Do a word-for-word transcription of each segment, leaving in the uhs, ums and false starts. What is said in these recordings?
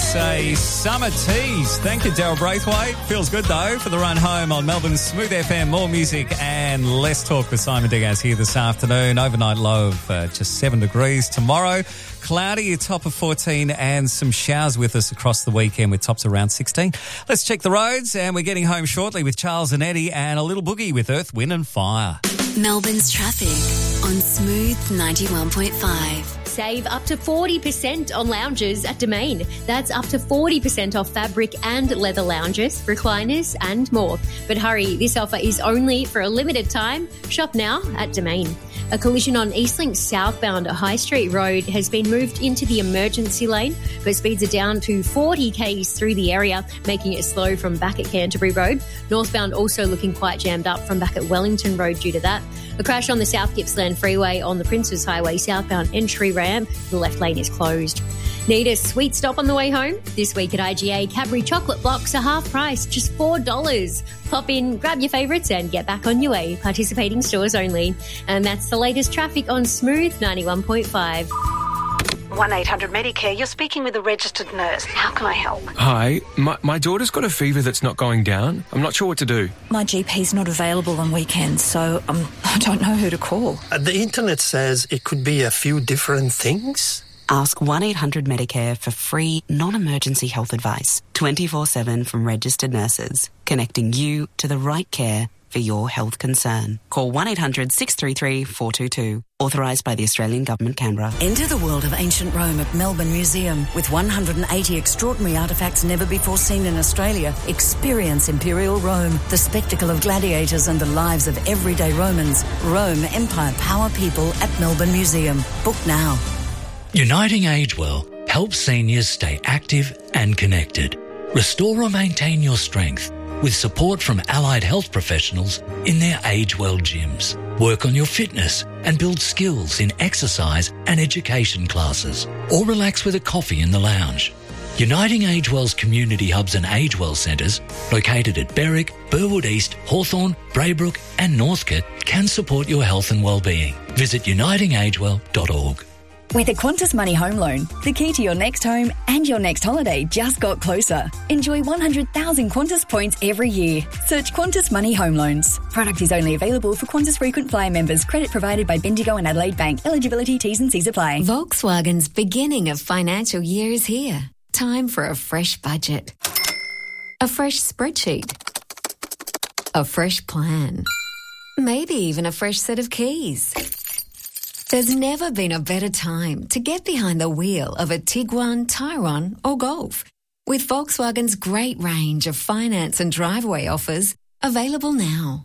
say summer teas. Thank you, Daryl Braithwaite. Feels good, though, for the run home on Melbourne's Smooth F M. More music and less talk with Simon Diaz here this afternoon. Overnight low of uh, just seven degrees. Tomorrow, cloudy, a top of fourteen, and some showers with us across the weekend with tops around sixteen. Let's check the roads, and we're getting home shortly with Charles and Eddie and a little boogie with Earth, Wind and Fire. Melbourne's traffic on Smooth ninety-one point five. Save up to forty percent on lounges at Domain. That's up to forty percent off fabric and leather lounges, recliners and more. But hurry, this offer is only for a limited time. Shop now at Domain. A collision on Eastlink southbound High Street Road has been moved into the emergency lane, but speeds are down to forty k's through the area, making it slow from back at Canterbury Road. Northbound also looking quite jammed up from back at Wellington Road due to that. A crash on the South Gippsland Freeway on the Princes Highway southbound entry ramp. The left lane is closed. Need a sweet stop on the way home? This week at I G A, Cadbury chocolate blocks are half price, just four dollars. Pop in, grab your favourites and get back on your way. Participating stores only. And that's the latest traffic on Smooth ninety-one point five. one eight hundred Medicare, you're speaking with a registered nurse. How can I help? Hi, my, my daughter's got a fever that's not going down. I'm not sure what to do. My G P's not available on weekends, so um, I don't know who to call. Uh, the internet says it could be a few different things. Ask one eight hundred Medicare for free, non-emergency health advice. twenty-four seven from registered nurses, connecting you to the right care for your health concern. Call one eight hundred six three three four two two. Authorised by the Australian Government, Canberra. Enter the world of ancient Rome at Melbourne Museum. With one hundred eighty extraordinary artefacts never before seen in Australia, experience Imperial Rome, the spectacle of gladiators and the lives of everyday Romans. Rome, Empire, Power, People at Melbourne Museum. Book now. Uniting Agewell helps seniors stay active and connected. Restore or maintain your strength with support from allied health professionals in their Agewell gyms. Work on your fitness and build skills in exercise and education classes, or relax with a coffee in the lounge. Uniting Agewell's community hubs and Agewell centres, located at Berwick, Burwood East, Hawthorn, Braybrook and Northcote, can support your health and well-being. Visit uniting agewell dot org. With a Qantas Money Home Loan, the key to your next home and your next holiday just got closer. Enjoy one hundred thousand Qantas points every year. Search Qantas Money Home Loans. Product is only available for Qantas Frequent Flyer members. Credit provided by Bendigo and Adelaide Bank. Eligibility, T's and C's apply. Volkswagen's beginning of financial year is here. Time for a fresh budget. A fresh spreadsheet. A fresh plan. Maybe even a fresh set of keys. There's never been a better time to get behind the wheel of a Tiguan, Tyrone or Golf. With Volkswagen's great range of finance and driveway offers available now.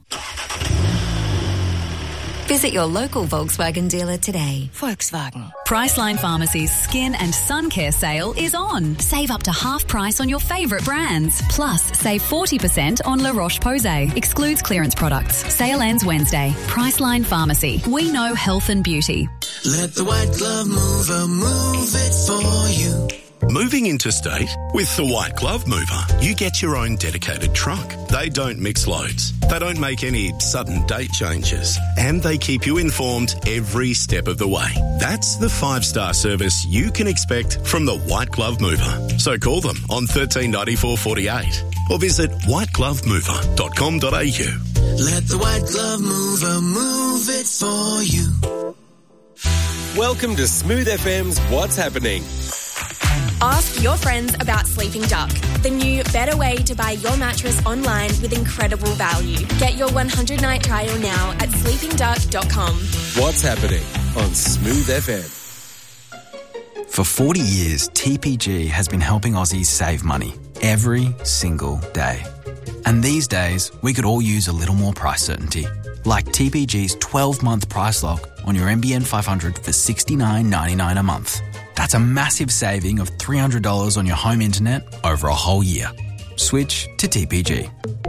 Visit your local Volkswagen dealer today. Volkswagen. Priceline Pharmacy's Skin and Sun Care sale is on. Save up to half price on your favourite brands. Plus, save forty percent on La Roche-Posay. Excludes clearance products. Sale ends Wednesday. Priceline Pharmacy. We know health and beauty. Let the White Glove Mover move it for you. Moving interstate? With the White Glove Mover, you get your own dedicated truck. They don't mix loads. They don't make any sudden date changes. And they keep you informed every step of the way. That's the five-star service you can expect from the White Glove Mover. So call them on thirteen ninety-four forty-eight or visit white glove mover dot com dot a u. Let the White Glove Mover move it for you. Welcome to Smooth F M's What's Happening. Ask your friends about Sleeping Duck, the new better way to buy your mattress online with incredible value. Get your one hundred night trial now at sleeping duck dot com. What's Happening on Smooth F M. For forty years, T P G has been helping Aussies save money every single day. And these days, we could all use a little more price certainty. Like T P G's twelve-month price lock on your N B N five hundred for sixty-nine ninety-nine a month. That's a massive saving of three hundred dollars on your home internet over a whole year. Switch to T P G.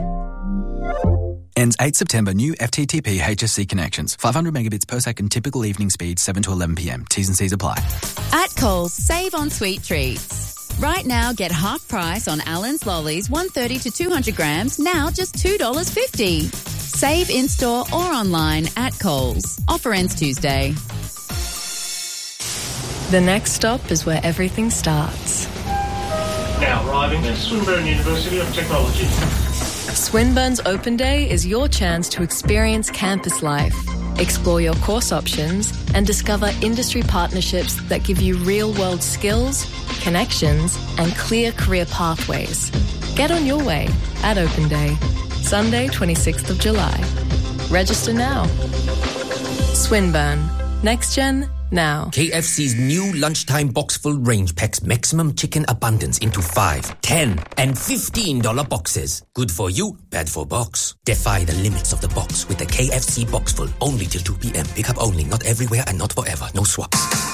Ends eighth September. New F T T P H S C connections. five hundred megabits per second typical evening speed, seven to eleven p.m. T's and C's apply. At Coles, save on sweet treats. Right now, get half price on Allen's Lollies, one hundred thirty to two hundred grams, now just two dollars fifty. Save in-store or online at Coles. Offer ends Tuesday. The next stop is where everything starts. now arriving at Swinburne University of Technology. Swinburne's Open Day is your chance to experience campus life, explore your course options, and discover industry partnerships that give you real-world skills, connections, and clear career pathways. Get on your way at Open Day, Sunday, twenty-sixth of July. Register now. Swinburne. Next Gen, now. K F C's new lunchtime box-full range packs maximum chicken abundance into five, ten, and fifteen dollar boxes. Good for you, bad for box. Defy the limits of the box with the K F C box full. Only till two p.m. Pick up only, not everywhere and not forever. No swaps.